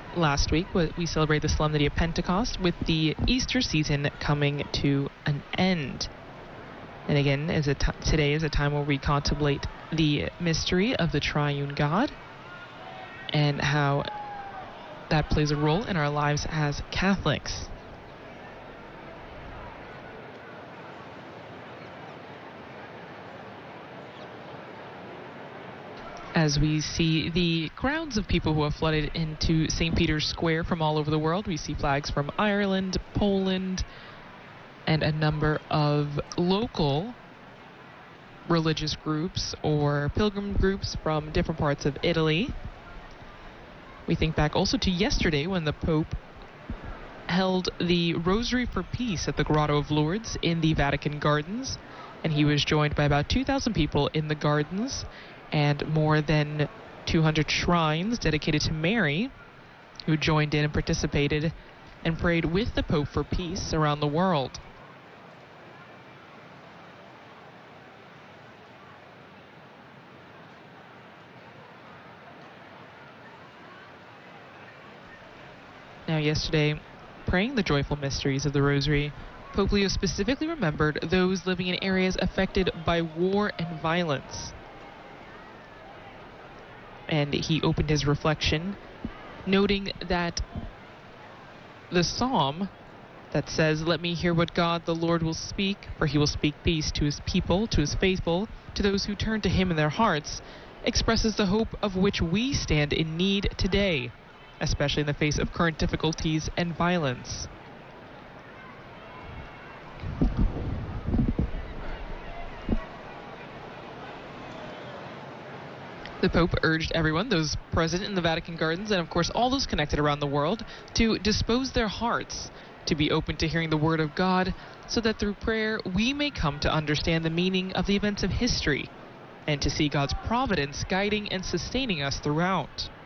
last week, we celebrate the Solemnity of Pentecost with the Easter season coming to an end. And again, today is a time where we contemplate the mystery of the triune God and how that plays a role in our lives as Catholics. As we see the crowds of people who have flooded into St. Peter's Square from all over the world, we see flags from Ireland, Poland, and a number of local religious groups or pilgrim groups from different parts of Italy. We think back also to yesterday when the Pope held the Rosary for Peace at the Grotto of Lourdes in the Vatican Gardens, and he was joined by about 2,000 people in the gardens and more than 200 shrines dedicated to Mary who joined in and participated and prayed with the Pope for peace around the world. Now, yesterday, praying the joyful mysteries of the Rosary, Pope Leo specifically remembered those living in areas affected by war and violence. And he opened his reflection, noting that the psalm that says, "Let me hear what God the Lord will speak, for he will speak peace to his people, to his faithful, to those who turn to him in their hearts," expresses the hope of which we stand in need today, especially in the face of current difficulties and violence. The Pope urged everyone, those present in the Vatican Gardens, and of course all those connected around the world, to dispose their hearts to be open to hearing the Word of God, so that through prayer we may come to understand the meaning of the events of history, and to see God's providence guiding and sustaining us throughout.